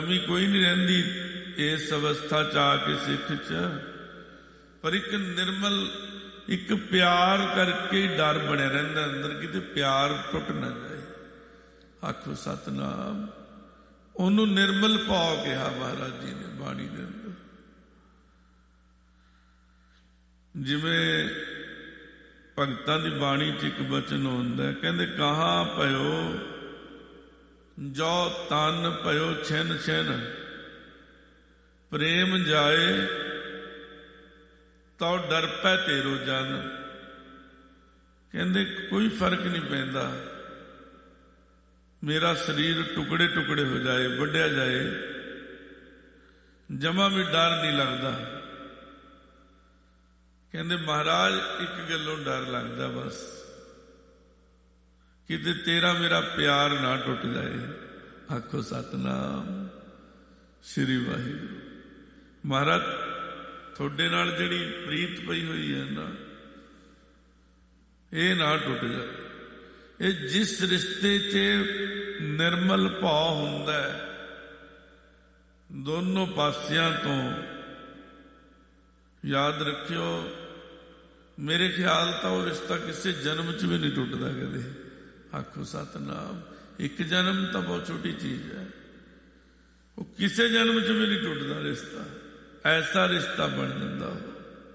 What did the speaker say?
कमी कोई नहीं रहिंदी इस अवस्था च आके सिख च, पर एक निर्मल एक प्यार करके डर बने रहिंदा अंदर, किते प्यार टुट ना जाए। आखो सतनाम। ओनू निर्मल भाव कहा महाराज जी ने बाणी दे अंदर। जिवें भगतां दी बाणी च एक बचन हुंदा है, कहंदे कहाँ पयो जो तन पयो छिन छिन, प्रेम जाए तो डर पै तेरो जन। कहंदे कोई फर्क नहीं पैंदा, मेरा शरीर टुकड़े टुकड़े हो जाए, वड्ढिया जाए, जमा भी डर नहीं लगता। कहंदे महाराज एक गल्लों डर लगता बस, किते तेरा मेरा प्यार ना टुट जाए। आखो सतनाम श्री वाहिगुरू। महाराज थोड़े नाल जिहड़ी प्रीत पई हुई है ना, ये ना टुट जाए। ये जिस रिश्ते च निर्मल भाव हुंदा है, दोनों पासियां तो, याद रखियो मेरे ख्याल तो वो रिश्ता किसी जन्म च भी नहीं टुटता कदे। आखो सतनाम। एक जन्म तो बहुत छोटी चीज है, वो किसी जन्म च भी नहीं टुटता रिश्ता, ऐसा रिश्ता बन जाता हो।